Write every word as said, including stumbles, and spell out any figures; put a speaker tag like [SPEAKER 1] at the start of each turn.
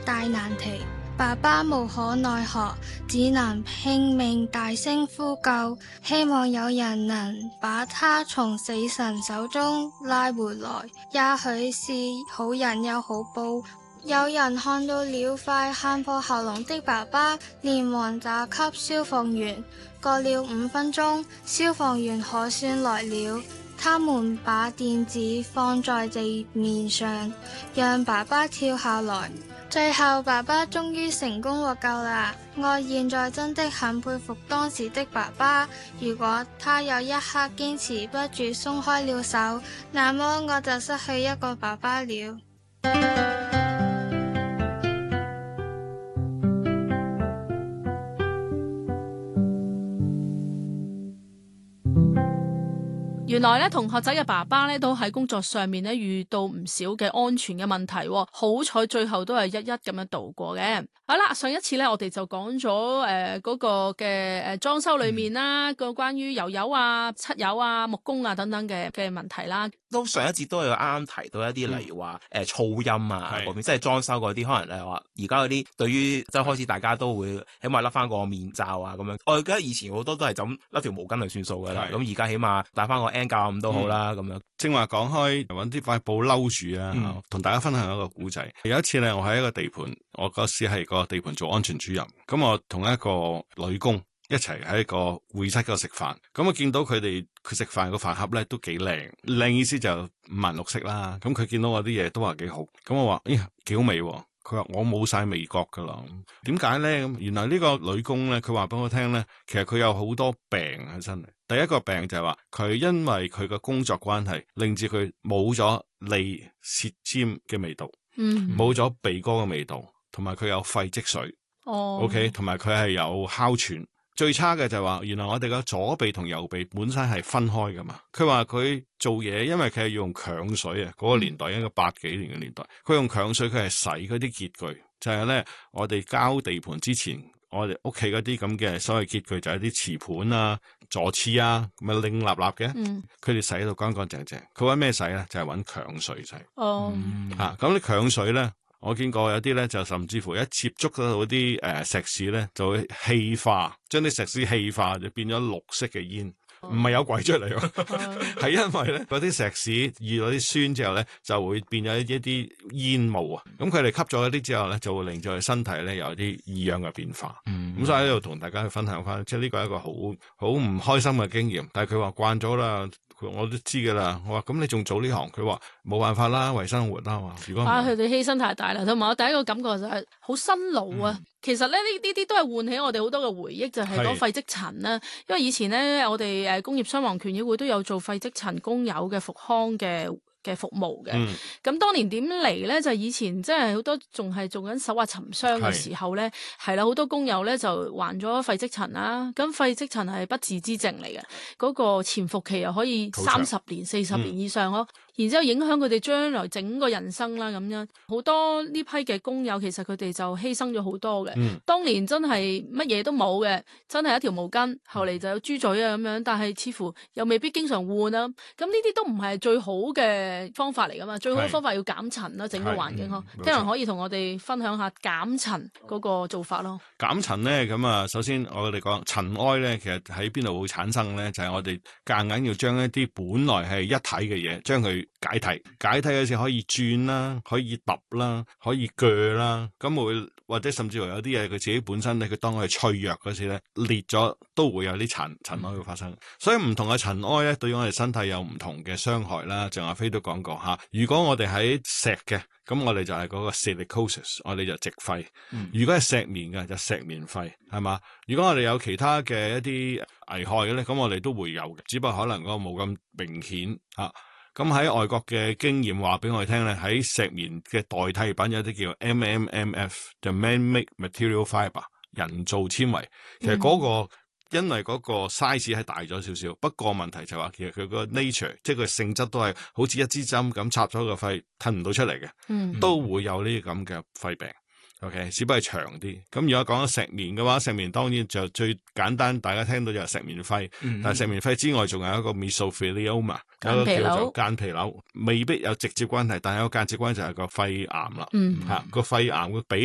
[SPEAKER 1] 大難題，爸爸無可奈何，只能拼命大聲呼救，希望有人能把他從死神手中拉回來。也許是好人有好報，有人看到了快喊破喉嚨的爸爸，連忙打給消防員。過了五分鐘，消防員可算來了，他們把墊子放在地面上，讓爸爸跳下來。最後爸爸終於成功獲救啦！我現在真的很佩服當時的爸爸，如果他有一刻堅持不住鬆開了手，那麼我就失去一個爸爸了。
[SPEAKER 2] 原來咧，同學仔嘅爸爸咧都喺工作上面咧遇到唔少嘅安全嘅問題，好彩最後都係一一咁樣度過嘅。好啦，上一次咧我哋就講咗誒嗰個嘅誒裝修裏面啦，個、嗯、關於油油啊、漆油啊、木工啊等等嘅嘅問題啦。
[SPEAKER 3] 都上一節都有啱啱提到一啲，嗯、例如話誒噪音啊嗰邊，即係裝修嗰啲，可能誒話而家嗰啲對於即係開始大家都會起碼笠翻個面罩啊咁樣。我記得以前好多都係就咁笠條毛巾就算數噶啦，咁而家起碼戴翻個 N 九十五都好啦咁、嗯、樣。
[SPEAKER 4] 正話講開揾啲塊布嬲住啊，同、嗯、大家分享一個古仔。有一次咧，我喺一個地盤，我嗰時係個地盤做安全主任，咁我同一個女工一齊喺個會室嗰度食飯，咁我見到佢哋佢食飯個飯盒咧都幾靚，靚意思就五顏六色啦。咁佢見到我啲嘢都話幾好，咁我話咦幾好味喎。佢話我冇晒味覺噶啦，點解咧？咁原來呢個女工咧，佢話俾我聽咧，其實佢有好多病喺身。第一個病就係話佢因為佢嘅工作關係，令至佢冇咗脷舌尖嘅味道，嗯，冇咗鼻哥嘅味道，同埋佢有肺積水，哦，OK，同埋佢係有哮喘。最差嘅就係話，原來我哋嘅左鼻同右鼻本身係分開噶嘛。佢話佢做嘢，因為佢係要用強水啊，嗰、那個年代應該八幾年嘅年代，佢用強水，佢係洗嗰啲潔具，就係、是、咧我哋交地盤之前，我哋屋企嗰啲咁嘅所謂潔具就係啲瓷盤啊、座廁啊，咁啊拎立立嘅，佢哋、嗯、洗到乾乾淨淨。佢揾咩洗咧？就係、是、揾強水洗。哦，吓咁啲強水咧。我見過有啲咧，就甚至乎一接觸到啲誒石屎咧，就會氣化，將啲石屎氣化就變咗綠色嘅煙，唔係、oh. 有鬼出嚟喎，係、oh. 因為咧嗰啲石屎遇到啲酸之後咧，就會變咗一啲煙霧啊。咁佢哋吸咗一啲之後咧，就會令到佢身體咧有啲異樣嘅變化。咁、mm. 所以喺度同大家去分享翻，即係呢個係一個好好唔開心嘅經驗。但係佢話慣咗啦。我都知噶啦，我話咁你仲做呢行？佢話冇辦法啦，為生活啦嘛。如果啊，佢哋犧牲太大啦，同埋我第一個感覺就係好辛勞啊。嗯、其實咧呢呢啲都係喚起我哋好多嘅回憶，就係講廢積塵啦。是因為以前咧我哋誒工業傷亡權益會都有做廢積塵工友嘅復康嘅嘅服務嘅，咁、嗯、當年點嚟咧？就以前即係好多仲係做緊手挖沉箱嘅時候咧，係啦，好多工友咧就患咗肺積塵啦。咁肺積塵係不治之症嚟嘅，嗰、嗰個潛伏期又可以三十年、四十年以上咯。嗯、然之後影響佢哋將來整個人生啦，咁樣好多呢批嘅工友其實佢哋就犧牲咗好多嘅。嗯、當年真係乜嘢都冇嘅，真係一條毛巾，後嚟就有豬嘴啊咁樣，但係似乎又未必經常換啊。咁呢啲都唔係最好嘅方法嚟噶嘛，最好嘅方法要減塵啦，整個環境呵。聽人可以同我哋分享下減塵嗰個做法咯。減塵咧，咁啊，首先我哋講塵埃咧，其實喺邊度會產生咧？就係、是、我哋夾硬要將一啲本來係一體嘅嘢，將佢解體。解體嘅時候可以轉啦，可以揼啦，可以鋸啦，咁會或者甚至乎有啲嘢佢自己本身咧，佢當佢脆弱嗰時咧裂咗，都會有啲塵塵埃會發生。所以唔同嘅塵埃咧，對於我哋身體有唔同嘅傷害啦。鄭亞飛都講過吓，如果我哋喺石嘅，咁我哋就係嗰個 silicosis， 我哋就直肺；嗯、如果係石棉嘅，就石棉肺，係嘛？如果我哋有其他嘅一啲危害嘅咧，咁我哋都會有嘅，只不過可能嗰個冇咁明顯吓。咁喺外國嘅經驗話俾我哋聽咧，喺石棉嘅代替品有啲叫 M M M F， 就 Man-made material fibre， 人造纖維。其實嗰、那個、嗯、因為嗰個 size 係大咗少少，不過問題就係話其實佢個 nature， 即係佢性質都係好似一支針咁插咗個肺，褪唔到出嚟嘅，嗯、都會有呢啲咁嘅肺病。OK， 只不過係長啲。咁如果講咗石棉嘅話，石棉當然就最簡單，大家聽到就係石棉肺。嗯、但係石棉肺之外，仲有一個 mesothelioma， 有一個叫做間皮瘤，未必有直接關係，但係有間接關係就係個肺癌啦。吓個、嗯、肺癌嘅比